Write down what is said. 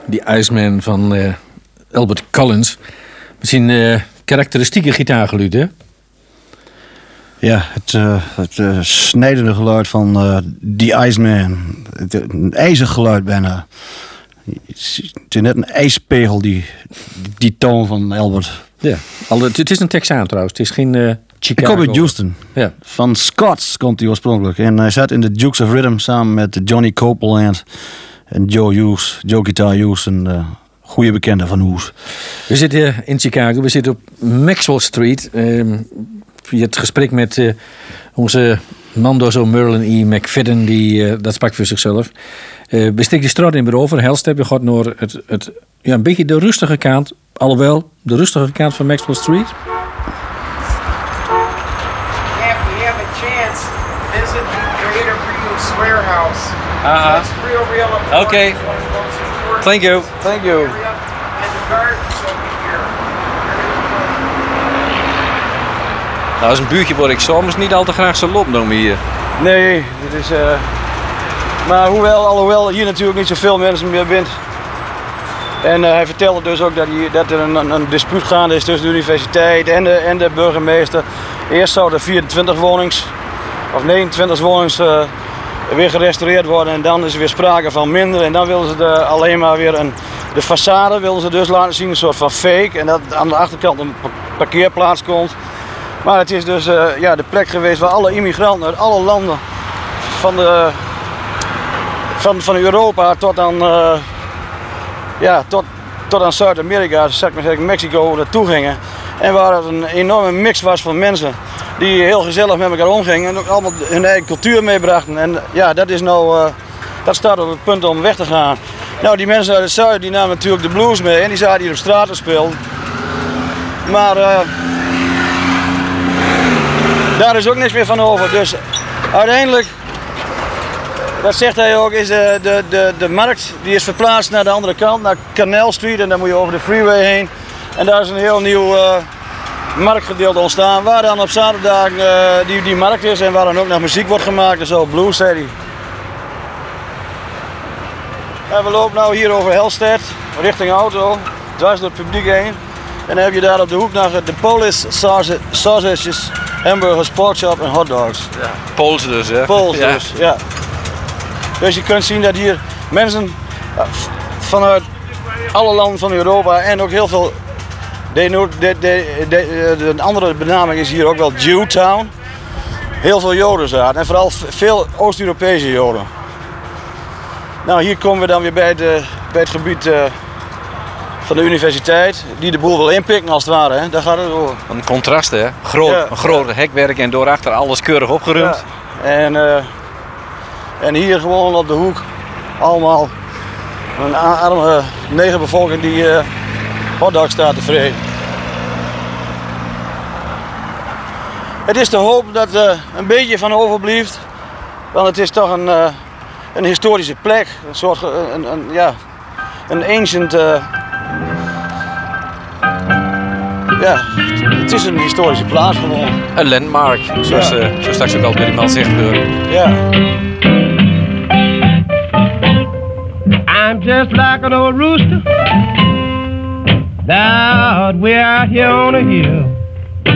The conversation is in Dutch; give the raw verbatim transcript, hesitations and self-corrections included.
die Iceman van uh, Albert Collins. Met zijn uh, karakteristieke gitaargeluid, hè? Ja, het, uh, het uh, snijdende geluid van uh, The Iceman. Het, een ijzig geluid bijna. Het is net een ijspegel, die, die toon van Albert. Ja, al, het, het is een Texaan trouwens. Het is geen uh, Chicago. Ik kom uit Houston. Ja. Van Scots komt hij oorspronkelijk. En hij zat in de Dukes of Rhythm samen met Johnny Copeland en Joe Hughes. Joe Guitar Hughes, een uh, goede bekende van Hoes. We zitten in Chicago. We zitten op Maxwell Street. Uh, via het gesprek met uh, onze Mandozo Merlin E. McFadden. Die, uh, dat sprak voor zichzelf. Uh, we steken de straat in weer over. Helstep, je gaat naar het, het, ja, een beetje de rustige kant. Alhoewel, de rustige kant van Maxwell Street. Uh-huh. Oké. Okay. Thank you. Thank you. Nou, dat is een buurtje waar ik soms niet al te graag zou lopen dan hier. Nee, dit is... Uh... Maar hoewel, alhoewel hier natuurlijk niet zoveel mensen meer bent. En uh, hij vertelde dus ook dat, hier, dat er een, een, een dispuut gaande is tussen de universiteit en de, en de burgemeester. Eerst zouden vierentwintig wonings, of negenentwintig wonings uh, weer gerestaureerd worden. En dan is er weer sprake van minder. En dan willen ze de, alleen maar weer een... De façade willen ze dus laten zien, een soort van fake. En dat aan de achterkant een parkeerplaats komt. Maar het is dus uh, ja, de plek geweest waar alle immigranten uit alle landen van, de, van, van Europa tot aan, uh, ja, tot, tot aan Zuid-Amerika, zeg maar zeggen, Mexico, naartoe gingen. En waar het een enorme mix was van mensen die heel gezellig met elkaar omgingen en ook allemaal hun eigen cultuur meebrachten. En ja, dat is nou, uh, dat staat op het punt om weg te gaan. Nou, die mensen uit het zuiden die namen natuurlijk de blues mee en die zaten hier op straat te spelen. Maar uh, daar is ook niks meer van over. Dus uiteindelijk, dat zegt hij ook, is de, de, de, de markt die is verplaatst naar de andere kant, naar Canal Street. En dan moet je over de freeway heen. En daar is een heel nieuw uh, marktgedeelte ontstaan. Waar dan op zaterdag uh, die, die markt is en waar dan ook nog muziek wordt gemaakt en zo. Blues, zei hij. En we lopen nu hier over Helstad, richting auto, dwars door het publiek heen. En dan heb je daar op de hoek nog de Polish sausages, hamburgers, porkchop en hotdogs. Ja, Pools dus, hè? Pools ja. dus, ja. Dus je kunt zien dat hier mensen vanuit alle landen van Europa en ook heel veel... De, de, de, de, de andere benaming is hier ook wel Jewtown. Heel veel Joden zaten en vooral veel Oost-Europese Joden. Nou, hier komen we dan weer bij, de, bij het gebied uh, van de universiteit, die de boel wil inpikken als het ware. Hè. Daar gaat het over. Een contrast, hè? Groot, ja. Een groot hekwerk en daarachter alles keurig opgeruimd. Ja. En, uh, en hier gewoon op de hoek allemaal een arme negerbevolking die uh, hotdogs staat te vreten. Het is te hopen dat er uh, een beetje van overblijft, want het is toch een... Uh, Een historische plek, een soort, een, een, ja, een ancient, uh, ja, het is een historische plaats gewoon. Een landmark, zoals ja. uh, zo straks ook al bij die man zegt. Uh. Ja. I'm just like an old rooster, out where out here on the hill.